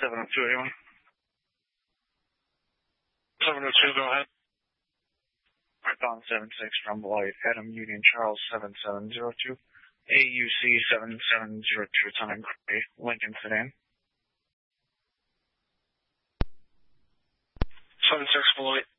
70281. 702, go ahead. Python 76 from Light, Adam Union Charles 7702, AUC 7702, time Gray, Lincoln Sedan. 76 Light.